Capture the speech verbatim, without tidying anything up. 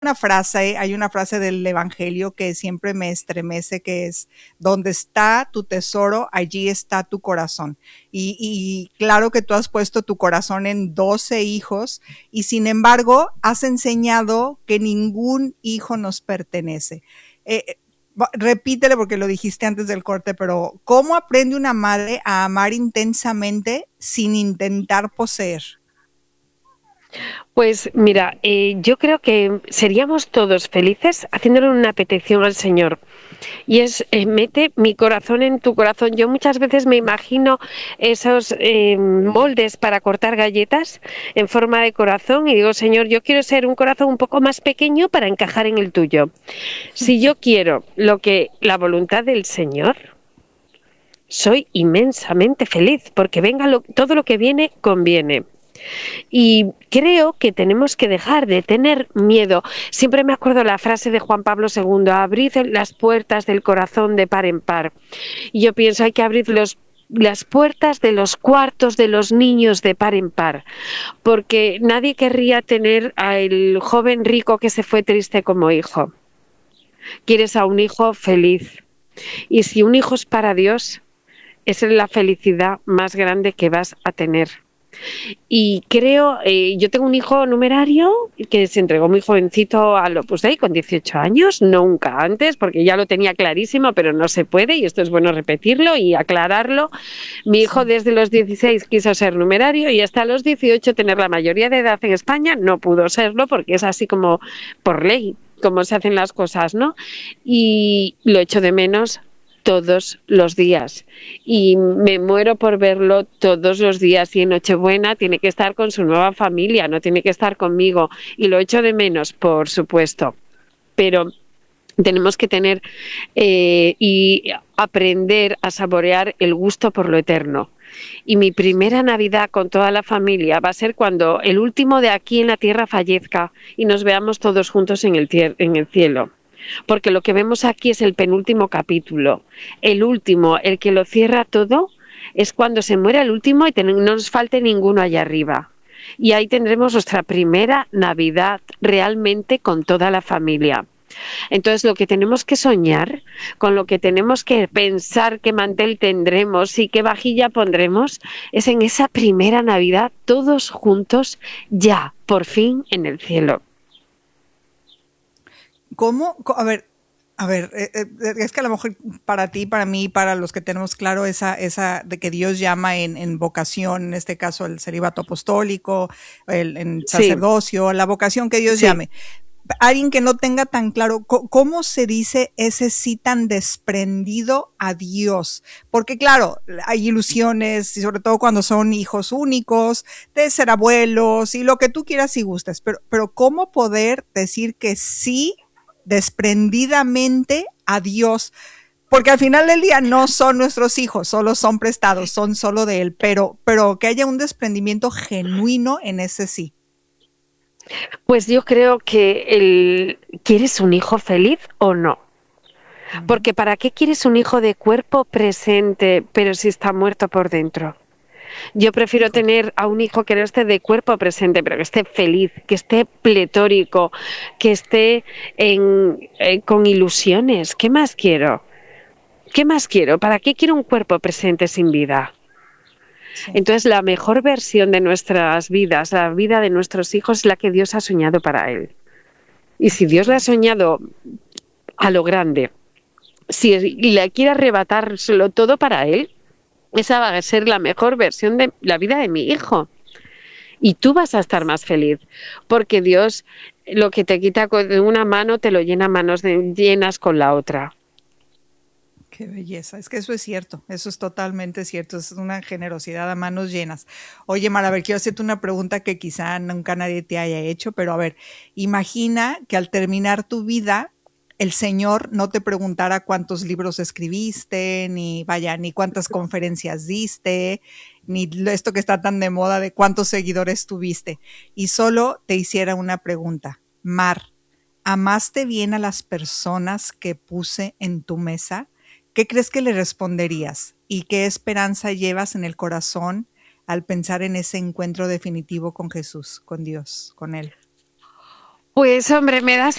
una frase, hay una frase del Evangelio que siempre me estremece, que es: donde está tu tesoro, allí está tu corazón. Y, y claro que tú has puesto tu corazón en doce hijos, y sin embargo has enseñado que ningún hijo nos pertenece. Eh, repítele porque lo dijiste antes del corte, pero ¿cómo aprende una madre a amar intensamente sin intentar poseer? Pues mira, eh, yo creo que seríamos todos felices haciéndole una petición al Señor. Y es, eh, mete mi corazón en tu corazón. Yo muchas veces me imagino esos eh, moldes para cortar galletas en forma de corazón y digo, Señor, yo quiero ser un corazón un poco más pequeño para encajar en el tuyo. Si yo quiero lo que la voluntad del Señor, soy inmensamente feliz, porque venga lo, todo lo que viene, conviene. Y creo que tenemos que dejar de tener miedo. Siempre me acuerdo la frase de Juan Pablo segundo: abrid las puertas del corazón de par en par. Y yo pienso, hay que abrir los, las puertas de los cuartos de los niños de par en par, porque nadie querría tener al joven rico que se fue triste como hijo. Quieres a un hijo feliz. Y si un hijo es para Dios, esa es la felicidad más grande que vas a tener. Y creo, eh, yo tengo un hijo numerario que se entregó muy jovencito al Opus Dei con dieciocho años, nunca antes, porque ya lo tenía clarísimo, pero no se puede, y esto es bueno repetirlo y aclararlo. Mi hijo Sí. desde los dieciséis quiso ser numerario y hasta los dieciocho tener la mayoría de edad en España, no pudo serlo porque es así como por ley, como se hacen las cosas, ¿no? Y lo echo de menos todos los días y me muero por verlo todos los días, y en Nochebuena tiene que estar con su nueva familia, no tiene que estar conmigo, y lo echo de menos, por supuesto, pero tenemos que tener eh, y aprender a saborear el gusto por lo eterno. Y mi primera Navidad con toda la familia va a ser cuando el último de aquí en la tierra fallezca y nos veamos todos juntos en el, en el cielo. Porque lo que vemos aquí es el penúltimo capítulo. El último, el que lo cierra todo, es cuando se muera el último y no nos falte ninguno allá arriba. Y ahí tendremos nuestra primera Navidad realmente con toda la familia. Entonces, lo que tenemos que soñar, con lo que tenemos que pensar qué mantel tendremos y qué vajilla pondremos, es en esa primera Navidad todos juntos, ya, por fin, en el cielo. ¿Cómo? A ver, a ver, eh, eh, es que a lo mejor para ti, para mí, para los que tenemos claro esa, esa de que Dios llama en, en vocación, en este caso el celibato apostólico, el en Sí, sacerdocio, la vocación que Dios sí. llame. Alguien que no tenga tan claro, ¿cómo se dice ese sí tan desprendido a Dios? Porque claro, hay ilusiones, y sobre todo cuando son hijos únicos, de ser abuelos, y lo que tú quieras y gustes, pero, pero ¿cómo poder decir que sí desprendidamente a Dios? Porque al final del día no son nuestros hijos, solo son prestados, son solo de Él, pero, pero que haya un desprendimiento genuino en ese sí. Pues yo creo que el ¿quieres un hijo feliz o no? Porque ¿para qué quieres un hijo de cuerpo presente, pero si está muerto por dentro? Yo prefiero Híjole. tener a un hijo que no esté de cuerpo presente, pero que esté feliz, que esté pletórico, que esté en, eh, con ilusiones. ¿Qué más quiero? ¿Qué más quiero? ¿Para qué quiero un cuerpo presente sin vida? Sí. Entonces, la mejor versión de nuestras vidas, la vida de nuestros hijos, es la que Dios ha soñado para él. Y si Dios le ha soñado a lo grande, si le quiere arrebatárselo todo para él, esa va a ser la mejor versión de la vida de mi hijo. Y tú vas a estar más feliz, porque Dios lo que te quita con una mano te lo llena manos de, llenas con la otra. Qué belleza, es que eso es cierto, eso es totalmente cierto, es una generosidad a manos llenas. Oye, Mara, a ver, quiero hacerte una pregunta que quizá nunca nadie te haya hecho, pero a ver, imagina que al terminar tu vida, el Señor no te preguntara cuántos libros escribiste, ni vaya, ni cuántas conferencias diste, ni esto que está tan de moda de cuántos seguidores tuviste, y solo te hiciera una pregunta. Mar, ¿amaste bien a las personas que puse en tu mesa? ¿Qué crees que le responderías? ¿Y qué esperanza llevas en el corazón al pensar en ese encuentro definitivo con Jesús, con Dios, con Él? Pues hombre, me das